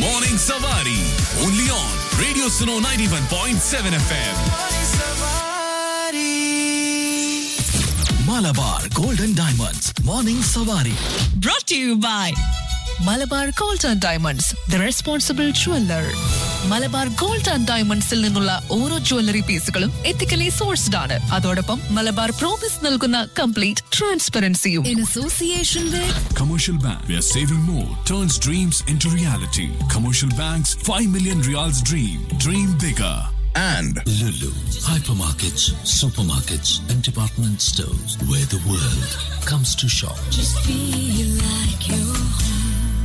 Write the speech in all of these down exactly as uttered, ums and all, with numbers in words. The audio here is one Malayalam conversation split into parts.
Morning Savari. Only on Radio Suno ninety-one point seven F M. Malabar Golden Diamonds. Morning Savari. Brought to you by Malabar gold and diamonds the responsible jeweller. Malabar gold and ഡയമണ്ട്സിൽ നിന്നുള്ള ഓരോ ജ്വല്ലറി പീസുകളും എത്തിക്കലി സോഴ്സ്ഡ് ആണ്. അതോടൊപ്പം മലബാർ പ്രോമിസ് നൽകുന്ന complete ട്രാൻസ്പെറൻസിയും. In association with Commercial Bank, where saving more turns dreams into reality. Commercial Bank's five million reals dream. Dream bigger. And Lulu, hypermarkets, supermarkets, and department stores where the world comes to shop. Just feel like you're home.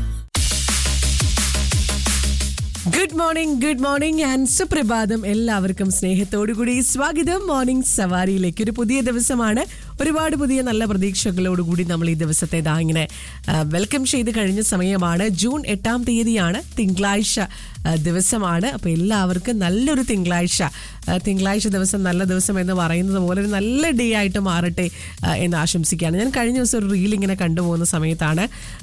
Good morning good morning and സുപ്രഭാതം. എല്ലാവർക്കും സ്നേഹത്തോടുകൂടി സ്വാഗതം മോർണിംഗ് സവാരിയിലേക്ക്. ഒരു പുതിയ ദിവസമാണ്. ഒരുപാട് പുതിയ നല്ല പ്രതീക്ഷകളോടുകൂടി നമ്മൾ ഈ ദിവസത്തെ ഇതാ ഇങ്ങനെ വെൽക്കം ചെയ്ത് കഴിഞ്ഞ സമയമാണ്. ജൂൺ എട്ടാം തീയതിയാണ്, തിങ്കളാഴ്ച ദിവസമാണ്. അപ്പോൾ എല്ലാവർക്കും നല്ലൊരു തിങ്കളാഴ്ച തിങ്കളാഴ്ച ദിവസം നല്ല ദിവസം എന്ന് പറയുന്നത് പോലെ ഒരു നല്ല ഡേ ആയിട്ട് മാറട്ടെ എന്ന് ആശംസിക്കുകയാണ്. ഞാൻ കഴിഞ്ഞ ദിവസം ഒരു റീൽ ഇങ്ങനെ കണ്ടുപോകുന്ന സമയത്താണ്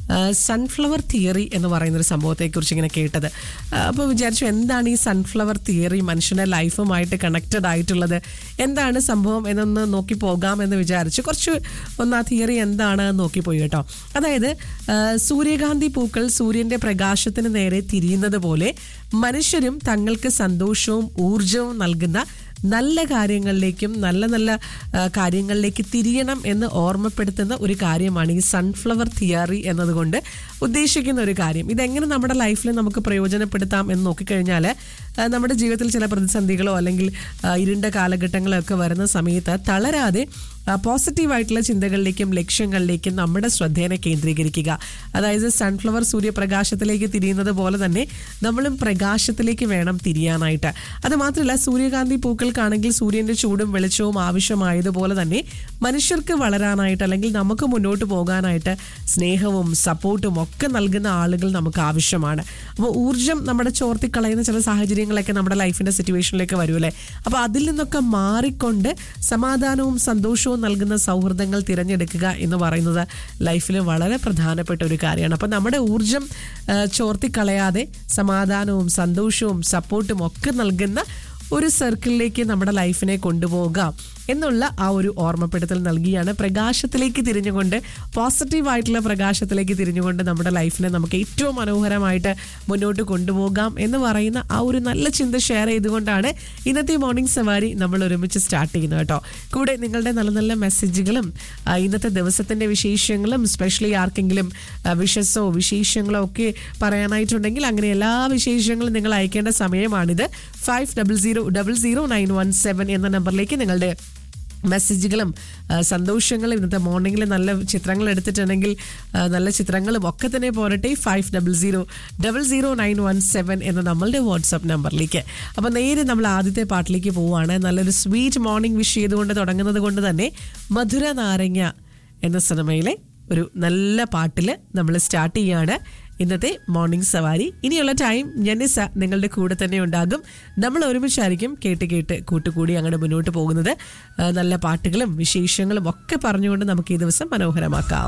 സൺഫ്ലവർ തിയറി എന്ന് പറയുന്നൊരു സംഭവത്തെക്കുറിച്ച് ഇങ്ങനെ കേട്ടത്. അപ്പോൾ വിചാരിച്ചു, എന്താണ് ഈ സൺഫ്ലവർ തിയറി, മനുഷ്യൻ്റെ ലൈഫുമായിട്ട് കണക്റ്റഡ് ആയിട്ടുള്ളത്, എന്താണ് സംഭവം എന്നൊന്ന് നോക്കി പോകാം എന്ന് വിചാരിച്ചു. കുറച്ച് ഒന്ന് ആ തിയറി എന്താണ് നോക്കിപ്പോയി കേട്ടോ. അതായത് സൂര്യകാന്തി പൂക്കൾ സൂര്യൻ്റെ പ്രകാശത്തിന് നേരെ തിരിയുന്നത് പോലെ മനുഷ്യരും തങ്ങൾക്ക് സന്തോഷവും ഊർജവും നൽകുന്ന നല്ല കാര്യങ്ങളിലേക്കും നല്ല നല്ല കാര്യങ്ങളിലേക്ക് തിരിയണം എന്ന് ഓർമ്മപ്പെടുത്തുന്ന ഒരു കാര്യമാണ് ഈ സൺഫ്ലവർ തിയറി എന്നതുകൊണ്ട് ഉദ്ദേശിക്കുന്ന ഒരു കാര്യം. ഇതെങ്ങനെ നമ്മുടെ ലൈഫിൽ നമുക്ക് പ്രയോജനപ്പെടുത്താം എന്ന് നോക്കിക്കഴിഞ്ഞാൽ, നമ്മുടെ ജീവിതത്തിൽ ചില പ്രതിസന്ധികളോ അല്ലെങ്കിൽ ഇരുണ്ട കാലഘട്ടങ്ങളോ ഒക്കെ വരുന്ന സമയത്ത് തളരാതെ പോസിറ്റീവായിട്ടുള്ള ചിന്തകളിലേക്കും ലക്ഷ്യങ്ങളിലേക്കും നമ്മുടെ ശ്രദ്ധേനെ കേന്ദ്രീകരിക്കുക. അതായത് സൺഫ്ലവർ സൂര്യപ്രകാശത്തിലേക്ക് തിരിയുന്നത് പോലെ തന്നെ നമ്മളും പ്രകാശത്തിലേക്ക് വേണം തിരിയാനായിട്ട്. അത് മാത്രമല്ല, സൂര്യകാന്തി പൂക്കൾക്കാണെങ്കിൽ സൂര്യൻ്റെ ചൂടും വെളിച്ചവും ആവശ്യമായതുപോലെ തന്നെ മനുഷ്യർക്ക് വളരാനായിട്ട് അല്ലെങ്കിൽ നമുക്ക് മുന്നോട്ട് പോകാനായിട്ട് സ്നേഹവും സപ്പോർട്ടും ഒക്കെ നൽകുന്ന ആളുകൾ നമുക്ക് ആവശ്യമാണ്. അപ്പോൾ ഊർജ്ജം നമ്മുടെ ചോർത്തിക്കളയുന്ന ചില സാഹചര്യങ്ങളൊക്കെ നമ്മുടെ ലൈഫിൻ്റെ സിറ്റുവേഷനിലേക്ക് വരുമല്ലേ. അപ്പോൾ അതിൽ നിന്നൊക്കെ മാറിക്കൊണ്ട് സമാധാനവും സന്തോഷവും നൽകുന്ന സൗഹൃദങ്ങൾ തിരഞ്ഞെടുക്കുക എന്ന് പറയുന്നത് ലൈഫിൽ വളരെ പ്രധാനപ്പെട്ട ഒരു കാര്യമാണ്. അപ്പോൾ നമ്മുടെ ഊർജം ചോർത്തിക്കളയാതെ സമാധാനവും സന്തോഷവും സപ്പോർട്ടും ഒക്കെ നൽകുന്ന ഒരു സർക്കിളിലേക്ക് നമ്മുടെ ലൈഫിനെ കൊണ്ടുപോകാം എന്നുള്ള ആ ഒരു ഓർമ്മപ്പെടുത്തൽ നൽകിയാണ്. പ്രകാശത്തിലേക്ക് തിരിഞ്ഞുകൊണ്ട്, പോസിറ്റീവായിട്ടുള്ള പ്രകാശത്തിലേക്ക് തിരിഞ്ഞുകൊണ്ട് നമ്മുടെ ലൈഫിനെ നമുക്ക് ഏറ്റവും മനോഹരമായിട്ട് മുന്നോട്ട് കൊണ്ടുപോകാം എന്ന് പറയുന്ന ആ ഒരു നല്ല ചിന്ത ഷെയർ ചെയ്തുകൊണ്ടാണ് ഇന്നത്തെ മോർണിംഗ് സവാരി നമ്മൾ ഒരുമിച്ച് സ്റ്റാർട്ട് ചെയ്യുന്നത് കേട്ടോ. കൂടെ നിങ്ങളുടെ നല്ല നല്ല മെസ്സേജുകളും ഇന്നത്തെ ദിവസത്തിൻ്റെ വിശേഷങ്ങളും, സ്പെഷ്യലി ആർക്കെങ്കിലും വിഷസോ വിശേഷങ്ങളോ ഒക്കെ പറയാനായിട്ടുണ്ടെങ്കിൽ അങ്ങനെ എല്ലാ വിശേഷങ്ങളും നിങ്ങൾ അയക്കേണ്ട സമയമാണിത്. Five double zero double zero nine one seven എന്ന നമ്പറിലേക്ക് നിങ്ങളുടെ മെസ്സേജുകളും സന്തോഷങ്ങളും, ഇന്നത്തെ മോർണിംഗിൽ നല്ല ചിത്രങ്ങൾ എടുത്തിട്ടുണ്ടെങ്കിൽ നല്ല ചിത്രങ്ങളും ഒക്കെ തന്നെ പോരട്ടെ. Five double zero double zero nine one seven എന്ന നമ്മളുടെ വാട്സപ്പ് നമ്പറിലേക്ക്. അപ്പോൾ നേരെ നമ്മൾ ആദ്യത്തെ പാട്ടിലേക്ക് പോവുകയാണ്. നല്ലൊരു സ്വീറ്റ് മോർണിംഗ് വിഷ് ചെയ്തുകൊണ്ട് തുടങ്ങുന്നത് കൊണ്ട് തന്നെ മധുര നാരങ്ങ എന്ന സിനിമയിലെ ഒരു നല്ല പാട്ടിൽ നമ്മൾ സ്റ്റാർട്ട് ചെയ്യുകയാണ് ഇന്നത്തെ മോർണിംഗ് സവാരി. ഇനിയുള്ള ടൈം ജനിസ നിങ്ങളുടെ കൂടെ തന്നെ ഉണ്ടാകും. നമ്മൾ ഒരുമിച്ചായിരിക്കും കേട്ട് കേട്ട് കൂട്ടുകൂടി അങ്ങനെ മുന്നോട്ട് പോകുന്നത്. നല്ല പാട്ടുകളും വിശേഷങ്ങളും ഒക്കെ പറഞ്ഞുകൊണ്ട് നമുക്ക് ഈ ദിവസം മനോഹരമാക്കാം.